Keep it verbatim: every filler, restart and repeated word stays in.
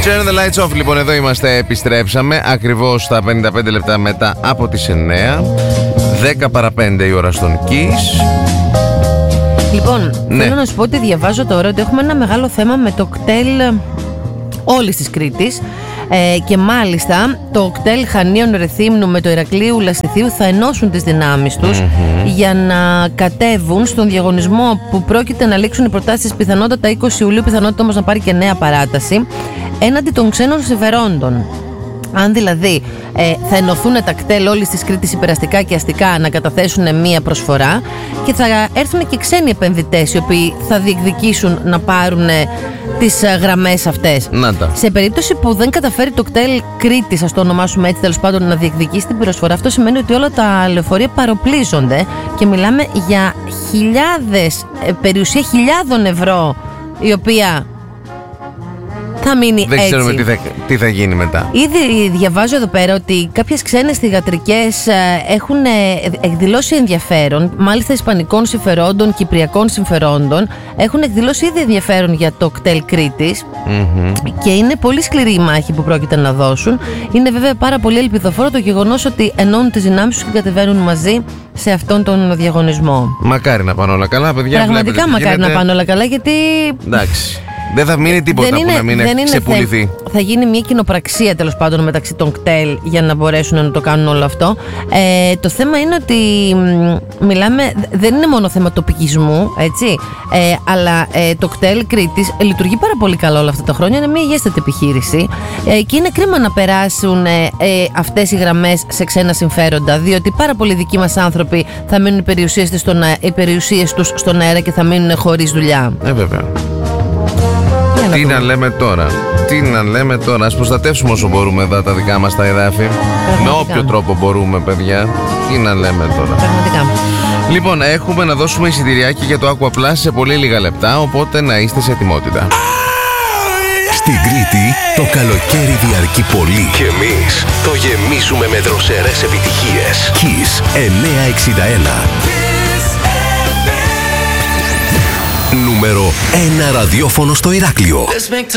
Turn the lights off, λοιπόν, εδώ είμαστε, επιστρέψαμε ακριβώς στα πενήντα πέντε λεπτά μετά από τις εννέα, δέκα παρά πέντε η ώρα στον Kiss. Λοιπόν, Ναι. θέλω να σου πω ότι διαβάζω τώρα ότι έχουμε ένα μεγάλο θέμα με το κτέλ όλης της Κρήτης. Ε, και μάλιστα το κτέλ Χανίων Ρεθύμνου με το Ηρακλείου Λαστιθίου θα ενώσουν τις δυνάμεις τους mm-hmm. για να κατέβουν στον διαγωνισμό που πρόκειται να λήξουν οι προτάσεις πιθανότατα είκοσι Ιουλίου, πιθανότητα όμως να πάρει και νέα παράταση, έναντι των ξένων συμφερόντων. Αν δηλαδή ε, θα ενωθούν τα κτέλ όλης της Κρήτης υπεραστικά και αστικά να καταθέσουν μία προσφορά και θα έρθουν και ξένοι επενδυτές οι οποίοι θα διεκδικήσουν να πάρουν ε, τις ε, γραμμές αυτές. Να τα. Σε περίπτωση που δεν καταφέρει το κτέλ Κρήτης, ας το ονομάσουμε έτσι τέλος πάντων, να διεκδικήσει την προσφορά, αυτό σημαίνει ότι όλα τα λεωφορεία παροπλίζονται και μιλάμε για χιλιάδες, ε, περιουσία χιλιάδων ευρώ, η οποία θα μείνει Δεν έτσι. ξέρουμε τι θα, τι θα γίνει μετά. Ήδη διαβάζω εδώ πέρα ότι κάποιες ξένες θυγατρικές έχουν εκδηλώσει ενδιαφέρον, μάλιστα ισπανικών συμφερόντων, κυπριακών συμφερόντων, έχουν εκδηλώσει ήδη ενδιαφέρον για το κτέλ Κρήτης Mm-hmm. και είναι πολύ σκληρή η μάχη που πρόκειται να δώσουν. Είναι βέβαια πάρα πολύ ελπιδοφόρο το γεγονός ότι ενώνουν τις δυνάμεις τους και κατεβαίνουν μαζί σε αυτόν τον διαγωνισμό. Μακάρι να πάνε όλα καλά, παιδιά. Πραγματικά βλέπετε τι μακάρι γίνεται. να πάνε όλα καλά, γιατί Εντάξει. Δεν θα μείνει τίποτα δεν που είναι, να μην δεν έχει είναι ξεπουληθεί. θε- θα γίνει μια κοινοπραξία τέλος πάντων μεταξύ των κτέλ για να μπορέσουν να το κάνουν όλο αυτό. Ε, το θέμα είναι ότι μ, μιλάμε, δεν είναι μόνο θέμα τοπικισμού, έτσι, ε, αλλά ε, το κτέλ Κρήτης λειτουργεί πάρα πολύ καλά όλα αυτά τα χρόνια. Είναι μια υγιέστατη επιχείρηση ε, και είναι κρίμα να περάσουν ε, ε, αυτές οι γραμμές σε ξένα συμφέροντα, διότι πάρα πολλοί δικοί μας άνθρωποι θα μείνουν οι περιουσίες τους στον, αε- οι περιουσίες τους στον αέρα και θα μείνουν χωρίς δουλειά. Ε, βέβαια. Για Τι δούμε. να λέμε τώρα. Τι να λέμε τώρα. Ας προστατεύσουμε όσο μπορούμε εδώ τα δικά μας τα εδάφη. Με Πραγματικά. όποιο τρόπο μπορούμε, παιδιά. Τι να λέμε τώρα. Πραγματικά. Λοιπόν, έχουμε να δώσουμε εισιτηριάκι για το Aqua Plus σε πολύ λίγα λεπτά, οπότε να είστε σε ετοιμότητα. Στην Κρήτη το καλοκαίρι διαρκεί πολύ και εμείς το γεμίζουμε με δροσερές επιτυχίες. Kiss εννιακόσια εξήντα ένα. Νούμερο ένα ραδιόφωνο στο Ηράκλειο.